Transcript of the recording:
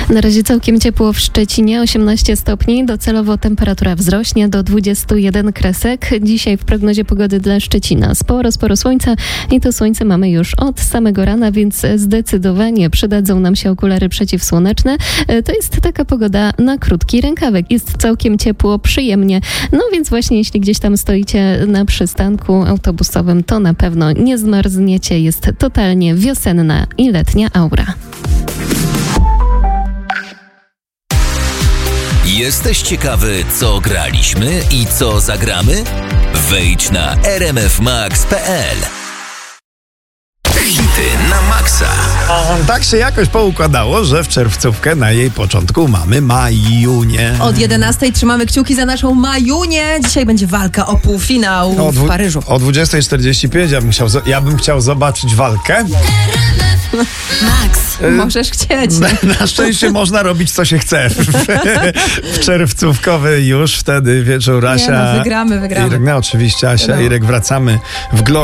Na razie całkiem ciepło w Szczecinie, 18 stopni. Docelowo temperatura wzrośnie do 21 kresek. Dzisiaj w prognozie pogody dla Szczecina sporo słońca i to słońce mamy już od samego rana, więc zdecydowanie przydadzą nam się okulary przeciwsłoneczne. To jest taka pogoda na krótki rękawek. Jest całkiem ciepło, przyjemnie. No więc właśnie jeśli gdzieś tam stoicie na przystanku autobusowym, to na pewno nie zmarzniecie. Jest totalnie wiosenna i letnia aura. Jesteś ciekawy, co graliśmy i co zagramy? Wejdź na rmfmax.pl. Hity na maksa. Tak się jakoś poukładało, że w czerwcówkę na jej początku mamy Majunię. Od 11 trzymamy kciuki za naszą Majunię. Dzisiaj będzie walka o półfinał w Paryżu. O 20:45 ja bym chciał zobaczyć walkę. Max, możesz chcieć. Na szczęście można robić, co się chce. W czerwcówkowy już wtedy wieczór Asia. Wygramy. Irek, oczywiście Asia, Irek, wracamy w glory.